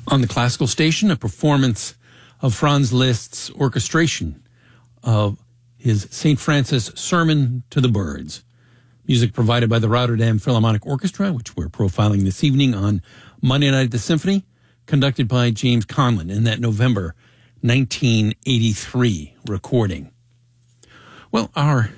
On the Classical Station, a performance of Franz Liszt's orchestration of his St. Francis Sermon to the Birds. Music provided by the Rotterdam Philharmonic Orchestra, which we're profiling this evening on Monday Night at the Symphony, conducted by James Conlon in that November 1983 recording. Well, our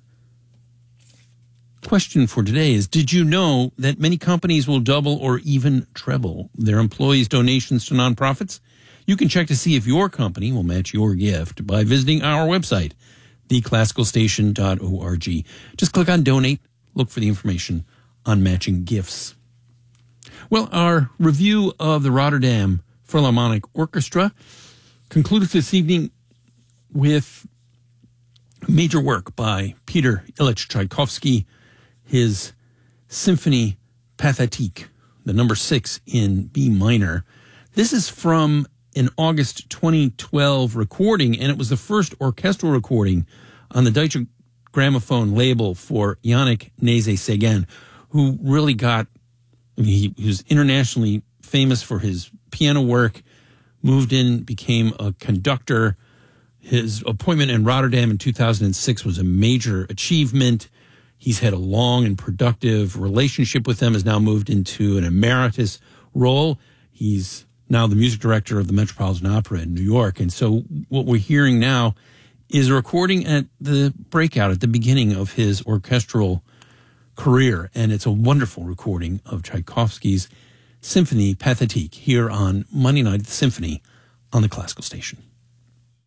question for today is, did you know that many companies will double or even treble their employees' donations to nonprofits? You can check to see if your company will match your gift by visiting our website, theclassicalstation.org. Just click on Donate, look for the information on matching gifts. Well, our review of the Rotterdam Philharmonic Orchestra concluded this evening with major work by Peter Ilyich Tchaikovsky, his Symphony Pathétique, the number 6 in B minor. This is from an August 2012 recording, and it was the first orchestral recording on the Deutsche Grammophon label for Yannick Nézet-Séguin, who really he was internationally famous for his piano work, moved in, became a conductor. His appointment in Rotterdam in 2006 was a major achievement. He's had a long and productive relationship with them, has now moved into an emeritus role. He's now the music director of the Metropolitan Opera in New York. And so what we're hearing now is a recording at the breakout, at the beginning of his orchestral career. And it's a wonderful recording of Tchaikovsky's Symphony Pathétique here on Monday Night at the Symphony on the Classical Station.